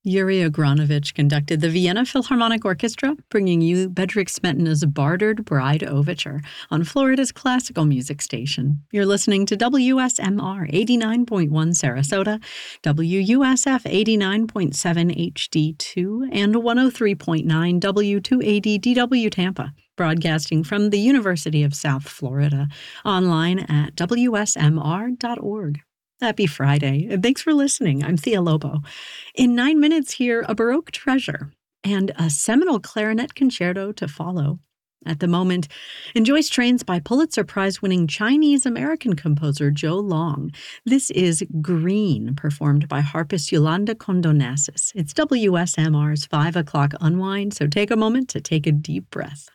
Yuri Agranovich conducted the Vienna Philharmonic Orchestra, bringing you Bedřich Smetana's Bartered Bride Overture on Florida's classical music station. You're listening to WSMR 89.1 Sarasota, WUSF 89.7 HD2, and 103.9 W2AD DW Tampa, broadcasting from the University of South Florida, online at WSMR.org. Happy Friday, and thanks for listening. I'm Thea Lobo. In 9 minutes, hear a Baroque treasure and a seminal clarinet concerto to follow. At the moment, enjoy strains by Pulitzer Prize-winning Chinese-American composer Joe Long. This is Green, performed by harpist Yolanda Condonassis. It's WSMR's 5 o'clock unwind, so take a moment to take a deep breath.